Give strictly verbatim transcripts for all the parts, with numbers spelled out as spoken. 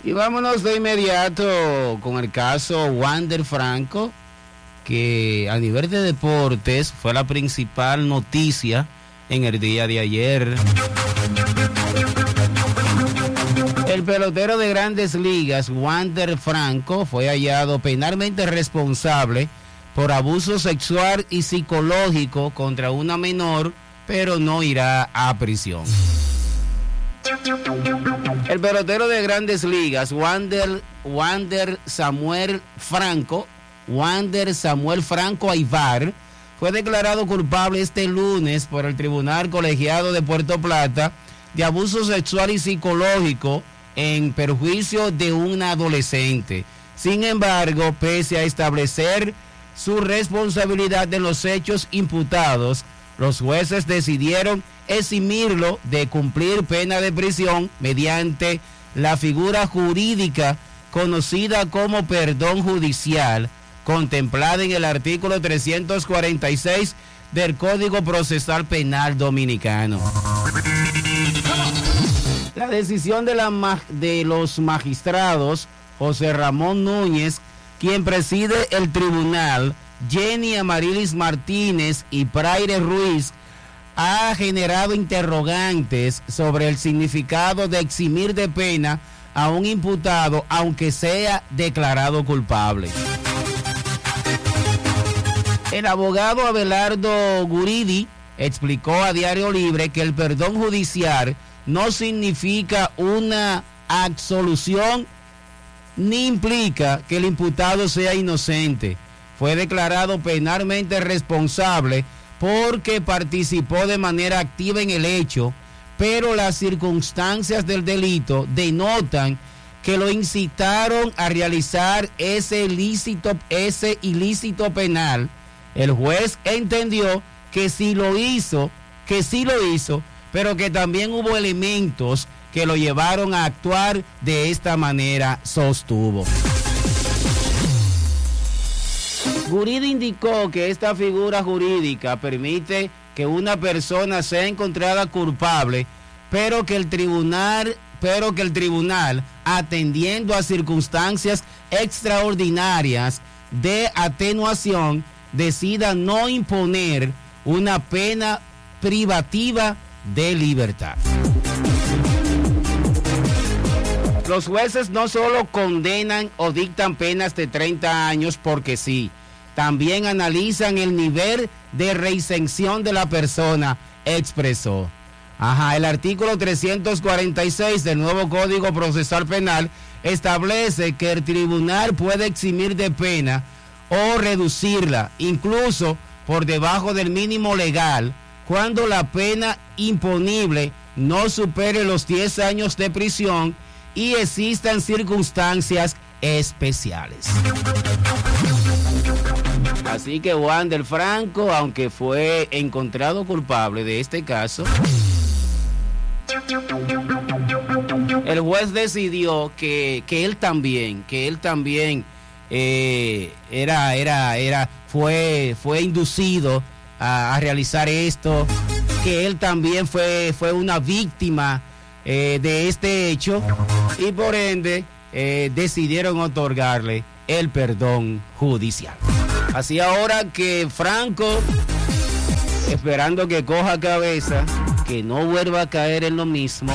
Y vámonos de inmediato con el caso Wander Franco, que a nivel de deportes fue la principal noticia en el día de ayer. El pelotero de Grandes Ligas, Wander Franco, fue hallado penalmente responsable por abuso sexual y psicológico contra una menor, pero no irá a prisión. El pelotero de Grandes Ligas, Wander, Wander Samuel Franco, Wander Samuel Franco Aybar, fue declarado culpable este lunes por el Tribunal Colegiado de Puerto Plata de abuso sexual y psicológico en perjuicio de una adolescente. Sin embargo, pese a establecer su responsabilidad de los hechos imputados, los jueces decidieron eximirlo de cumplir pena de prisión mediante la figura jurídica conocida como perdón judicial, contemplada en el artículo trescientos cuarenta y seis del Código Procesal Penal Dominicano. La decisión de, la, de los magistrados José Ramón Núñez, quien preside el tribunal, Jenny Amarilis Martínez y Praire Ruiz, ha generado interrogantes sobre el significado de eximir de pena a un imputado aunque sea declarado culpable. El abogado Abelardo Guridi explicó a Diario Libre que el perdón judicial no significa una absolución ni implica que el imputado sea inocente. Fue declarado penalmente responsable porque participó de manera activa en el hecho, pero las circunstancias del delito denotan que lo incitaron a realizar ese ilícito, ese ilícito penal. El juez entendió que sí lo hizo, que sí lo hizo, pero que también hubo elementos que lo llevaron a actuar de esta manera, sostuvo. Guridi indicó que esta figura jurídica permite que una persona sea encontrada culpable, pero que el tribunal, pero que el tribunal, atendiendo a circunstancias extraordinarias de atenuación, decida no imponer una pena privativa de libertad. Los jueces no solo condenan o dictan penas de treinta años porque sí, también analizan el nivel de reinserción de la persona, expresó. Ajá, el artículo trescientos cuarenta y seis del nuevo Código Procesal Penal establece que el tribunal puede eximir de pena o reducirla, incluso por debajo del mínimo legal, cuando la pena imponible no supere los diez años de prisión y existan circunstancias especiales. Así que Wander Franco, aunque fue encontrado culpable de este caso, el juez decidió que, que él también, que él también eh, era, era, era, fue, fue inducido a, a realizar esto, que él también fue, fue una víctima eh, de este hecho y por ende eh, decidieron otorgarle el perdón judicial. Así ahora que Franco, esperando que coja cabeza, que no vuelva a caer en lo mismo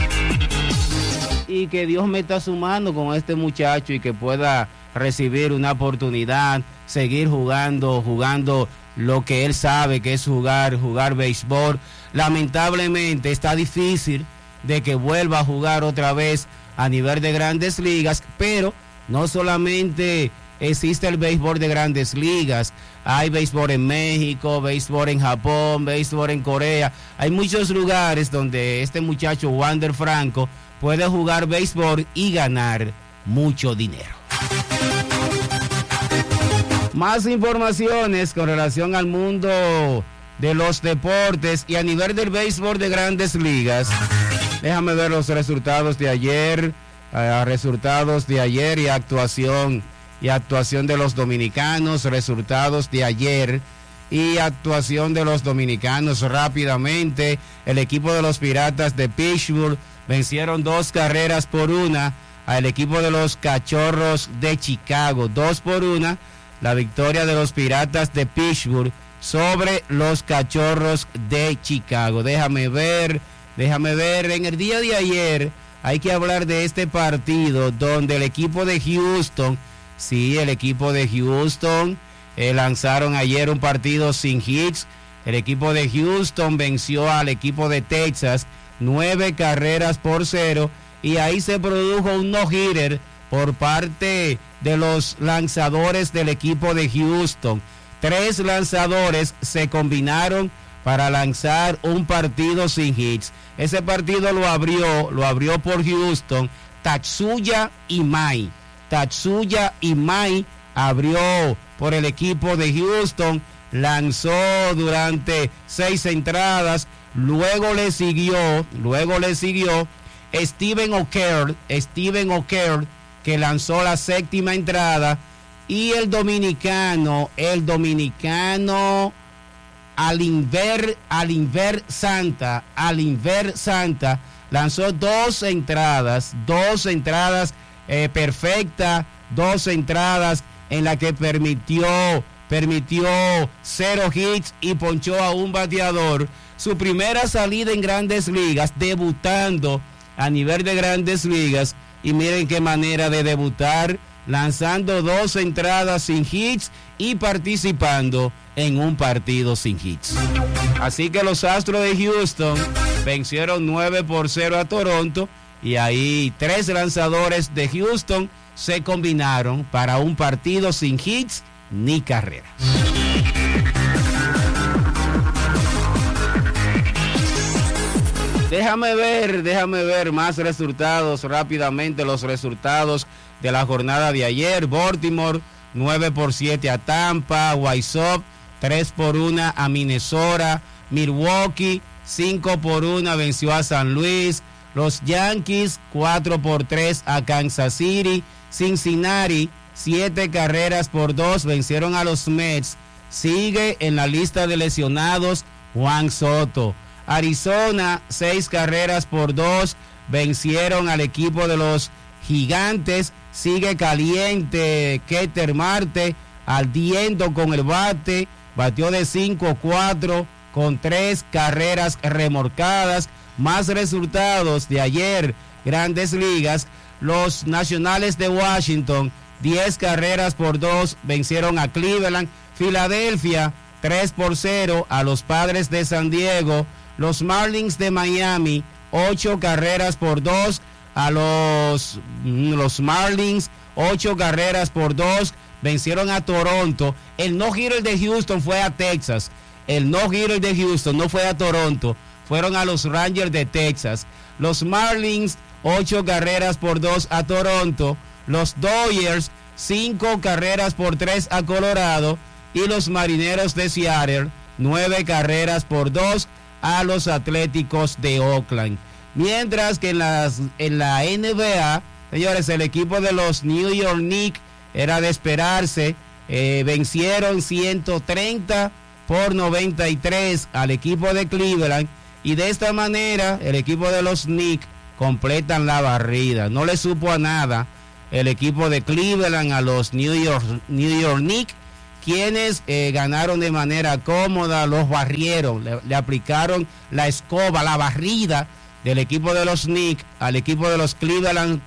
y que Dios meta su mano con este muchacho y que pueda recibir una oportunidad, seguir jugando, jugando lo que él sabe que es jugar, jugar béisbol. Lamentablemente está difícil de que vuelva a jugar otra vez a nivel de Grandes Ligas, pero no solamente existe el béisbol de Grandes Ligas, hay béisbol en México, béisbol en Japón, béisbol en Corea, hay muchos lugares donde este muchacho Wander Franco puede jugar béisbol y ganar mucho dinero. Más informaciones con relación al mundo de los deportes y a nivel del béisbol de Grandes Ligas. Déjame ver los resultados de ayer, uh, resultados de ayer y actuación y actuación de los dominicanos, resultados de ayer y actuación de los dominicanos rápidamente. El equipo de los Piratas de Pittsburgh vencieron dos carreras por una al equipo de los Cachorros de Chicago. Dos por una, la victoria de los Piratas de Pittsburgh sobre los Cachorros de Chicago. Déjame ver, déjame ver, en el día de ayer hay que hablar de este partido donde el equipo de Houston, sí, el equipo de Houston eh, lanzaron ayer un partido sin hits. El equipo de Houston venció al equipo de Texas nueve carreras por cero y ahí se produjo un no-hitter por parte de los lanzadores del equipo de Houston. Tres lanzadores se combinaron para lanzar un partido sin hits. Ese partido lo abrió, lo abrió por Houston Tatsuya Imai. Tatsuya Imai abrió por el equipo de Houston, lanzó durante seis entradas, luego le siguió, luego le siguió Steven O'Keefe, Steven O'Keefe, que lanzó la séptima entrada, y el dominicano, el dominicano Alinver, Alinver Santa, Alinver Santa, lanzó dos entradas, dos entradas eh, perfectas, dos entradas en la que permitió, permitió cero hits y ponchó a un bateador. Su primera salida en Grandes Ligas, debutando a nivel de Grandes Ligas, y miren qué manera de debutar, lanzando dos entradas sin hits y participando en un partido sin hits. Así que los Astros de Houston vencieron nueve por cero a Toronto, y ahí tres lanzadores de Houston se combinaron para un partido sin hits ni carreras. Déjame ver, déjame ver más resultados rápidamente, los resultados de la jornada de ayer. Baltimore nueve por siete a Tampa, White Sox tres por una a Minnesota, Milwaukee cinco por una venció a San Luis, los Yankees cuatro por tres a Kansas City, Cincinnati siete carreras por dos vencieron a los Mets. Sigue en la lista de lesionados Juan Soto. Arizona, seis carreras por dos, vencieron al equipo de los Gigantes. Sigue caliente Keter Marte, ardiendo con el bate, batió de cinco cuatro con tres carreras remolcadas. Más resultados de ayer, Grandes Ligas, los Nacionales de Washington, diez carreras por dos, vencieron a Cleveland. Filadelfia, tres por cero a los Padres de San Diego. Los Marlins de Miami, ocho carreras por dos a los, los Marlins, ocho carreras por dos, vencieron a Toronto. El no-hitter de Houston fue a Texas. El no-hitter de Houston no fue a Toronto, fueron a los Rangers de Texas. Los Marlins, ocho carreras por dos a Toronto. Los Dodgers, cinco carreras por tres a Colorado. Y los Marineros de Seattle, nueve carreras por dos a los Atléticos de Oakland. Mientras que en, las, en la N B A, señores, el equipo de los New York Knicks era de esperarse, eh, vencieron ciento treinta por noventa y tres al equipo de Cleveland, y de esta manera el equipo de los Knicks completan la barrida. No le supo a nada el equipo de Cleveland a los New York, New York Knicks, quienes eh, ganaron de manera cómoda, los barrieron, le, le aplicaron la escoba, la barrida del equipo de los Knicks al equipo de los Cleveland